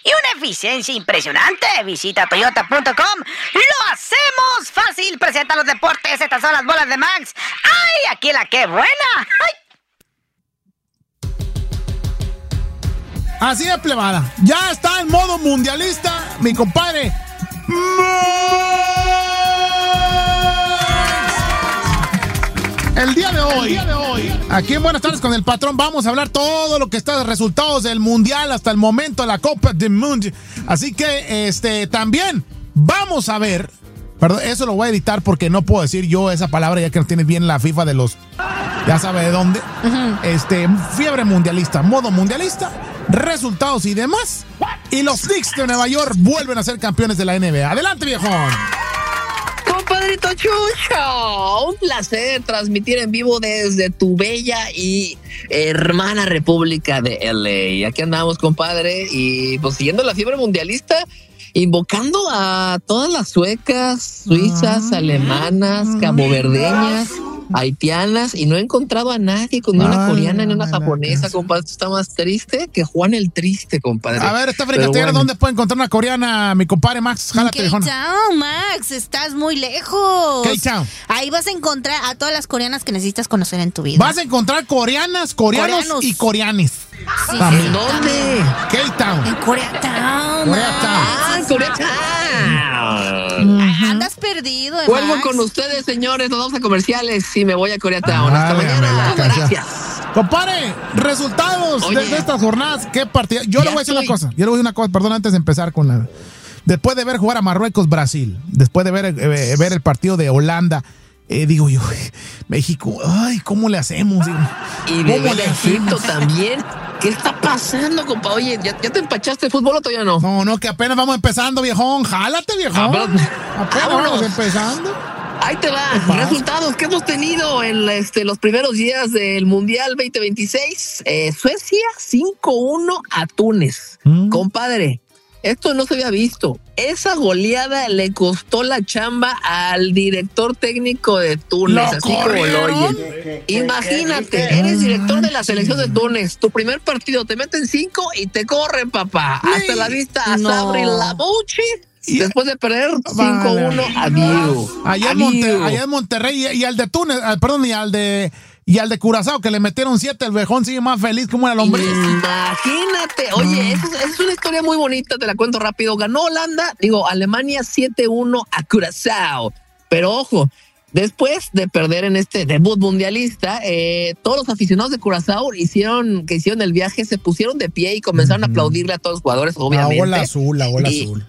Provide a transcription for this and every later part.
y una eficiencia impresionante. Visita toyota.com. ¡Lo hacemos fácil! Presenta los deportes. Estas son las bolas de Max. ¡Ay, aquí la que buena! ¡Ay! Así de plebada. Ya está en modo mundialista, mi compadre. El día de hoy, aquí en Buenas Tardes con el Patrón, vamos a hablar todo lo que está de resultados del mundial hasta el momento de la Copa del Mundo. Así que, también vamos a ver. Perdón, eso lo voy a editar porque no puedo decir yo esa palabra ya que no tiene bien la FIFA de los... Ya sabe de dónde. Fiebre mundialista, modo mundialista, resultados y demás. Y los Knicks de Nueva York vuelven a ser campeones de la NBA. ¡Adelante, viejón! Compadrito Chucho, un placer transmitir en vivo desde tu bella y hermana República de LA. Aquí andamos, compadre, y pues siguiendo la fiebre mundialista, invocando a todas las suecas, suizas, alemanas, caboverdeñas, haitianas, y no he encontrado a nadie con una coreana ni una japonesa, compadre. Esto está más triste que Juan el Triste, compadre. A ver, esta fricatera, bueno. ¿Dónde puede encontrar una coreana, mi compadre Max? Jálate, viejón. K-Town, Max, estás muy lejos. K-Town. Ahí vas a encontrar a todas las coreanas que necesitas conocer en tu vida. Vas a encontrar coreanas, coreanos y coreanes. Sí. ¿En dónde? K-Town. En Koreatown. Ah, Koreatown. Andas perdido, Vuelvo Max. con ustedes, señores. Nos vamos a comerciales y me voy a Koreatown. Hasta mañana. Gracias. Compadre, resultados de estas jornadas. ¿Qué partida? Yo le voy a decir una cosa. Perdón, antes de empezar con la... Después de ver jugar a Marruecos-Brasil, después de ver el partido de Holanda, digo yo, México, ay, ¿cómo le hacemos? Y de Egipto también. ¿Qué está pasando, compa? Oye, ¿ya te empachaste de fútbol o todavía no? No, que apenas vamos empezando, viejón. Jálate, viejón. Apenas vamos empezando. Ahí te va. Resultados que hemos tenido en los primeros días del Mundial 2026. Suecia 5-1 a Túnez. Compadre, esto no se había visto. Esa goleada le costó la chamba al director técnico de Túnez, así como lo oyen. Imagínate, eres director de la selección de Túnez. Tu primer partido te meten 5 y te corren, papá. Hasta la vista a Sabri Lamouchi. Después de perder 5-1, adiós. Allá en Monterrey y al de Túnez, y al de Curazao, que le metieron 7, el viejón sigue más feliz como el hombre. Imagínate. Oye, es una historia muy bonita, te la cuento rápido. Ganó Alemania 7-1 a Curazao. Pero ojo, después de perder en este debut mundialista, todos los aficionados de Curazao que hicieron el viaje se pusieron de pie y comenzaron a aplaudirle a todos los jugadores, obviamente. La bola azul.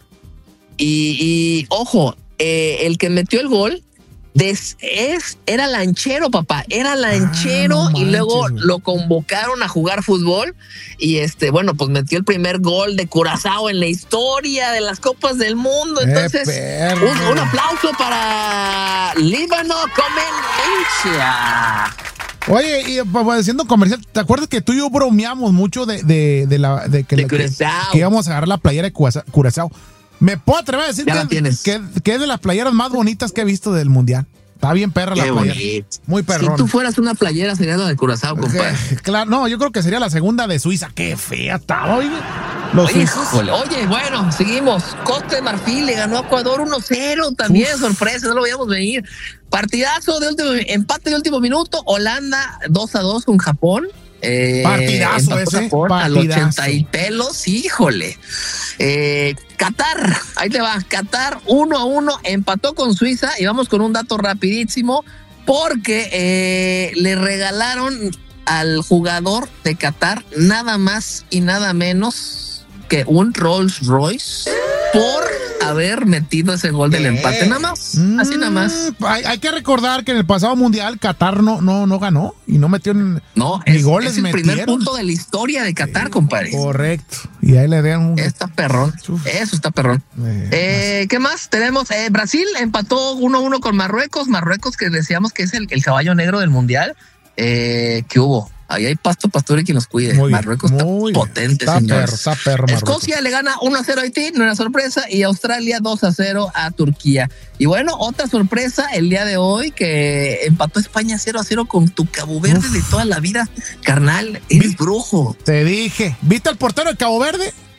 Y ojo, el que metió el gol era lanchero, papá. Era lanchero y luego lo convocaron a jugar fútbol. Y pues metió el primer gol de Curazao en la historia de las Copas del Mundo. Entonces, un aplauso para Líbano Comencia. Oye, y haciendo comercial, ¿te acuerdas que tú y yo bromeamos mucho que íbamos a agarrar la playera de Curazao? Me puedo atrever a decir que es de las playeras más bonitas que he visto del Mundial. Está bien perra la playera. Bonito. Muy perrón. Si tú fueras una playera, sería la de Curazao, compadre. Claro, no, yo creo que sería la segunda de Suiza. Qué fea está, oye. Oye, bueno, seguimos. Costa de Marfil le ganó a Ecuador 1-0. También sorpresa, no lo veíamos venir. Partidazo empate de último minuto. Holanda 2-2 con Japón. Partidazo ese. Al 80 y pelos, híjole. Qatar, ahí te va. Qatar 1-1 empató con Suiza. Y vamos con un dato rapidísimo, porque le regalaron al jugador de Qatar nada más y nada menos que un Rolls Royce por haber metido ese gol del empate, nada más. Así nada más. Hay que recordar que en el pasado mundial Qatar no ganó y no metió ni goles. Es el primer punto de la historia de Qatar, compadre. Correcto. Y ahí le dieron Está perrón. Eso está perrón. ¿Qué más tenemos? Brasil empató 1-1 con Marruecos. Marruecos, que decíamos que es el caballo negro del mundial. ¿Qué hubo? Ahí hay pastor y quien nos cuide. Marruecos está potente, señores. Está perro, Escocia le gana 1-0 a Haití, no era sorpresa, y Australia 2-0 a Turquía. Y bueno, otra sorpresa el día de hoy, que empató España 0-0 con tu Cabo Verde de toda la vida. Carnal, eres brujo. Te dije. ¿Viste al portero de Cabo Verde?